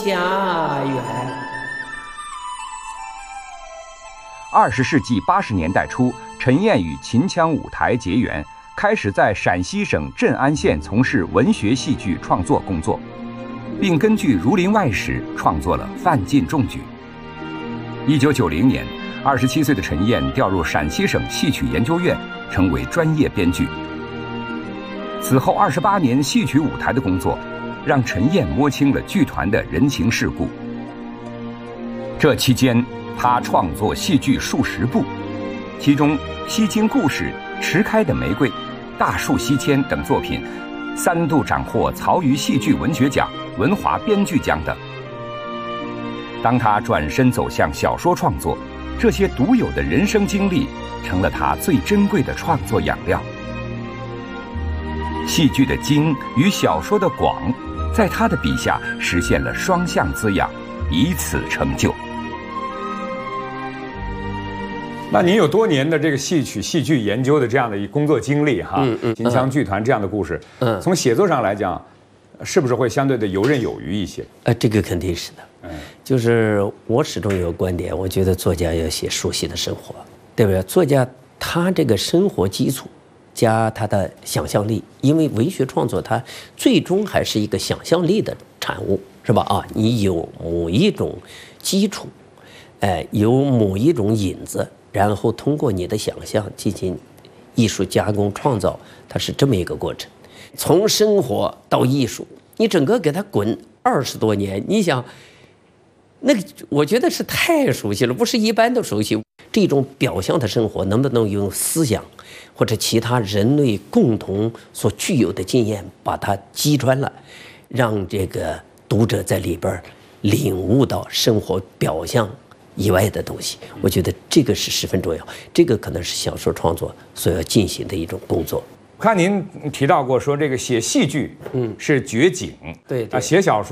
家园。 20世纪80年代初，陈燕与秦腔舞台结缘，开始在陕西省镇安县从事文学戏剧创作工作，并根据《儒林外史》创作了《范进中举》。1990年，27岁的陈燕调入陕西省戏曲研究院，成为专业编剧。此后28年戏曲舞台的工作，让陈燕摸清了剧团的人情世故。这期间，他创作戏剧数十部，其中《西京故事》《迟开的玫瑰》《大树西迁》等作品3度斩获曹禺戏剧文学奖、文华编剧奖等。当他转身走向小说创作，这些独有的人生经历成了他最珍贵的创作养料。戏剧的精与小说的广，在他的笔下实现了双向滋养，以此成就。 那您有多年的这个戏曲戏剧研究的这样的一工作经历哈，秦腔剧团这样的故事，从写作上来讲，是不是会相对的游刃有余一些？ 这个肯定是的。就是我始终有个观点，我觉得作家要写熟悉的生活，对不对？作家他这个生活基础加他的想象力，因为文学创作它最终还是一个想象力的产物，是吧？啊，你有某一种基础，有某一种引子，然后通过你的想象进行艺术加工创造，它是这么一个过程。从生活到艺术，你整个给它滚20多年，你想，那个我觉得是太熟悉了，不是一般的熟悉。这种表象的生活能不能用思想或者其他人类共同所具有的经验把它击穿了，让这个读者在里边领悟到生活表象以外的东西，我觉得这个是十分重要。这个可能是小说创作所要进行的一种工作。 我看您提到过说这个写戏剧，是绝景， 对， 写小说。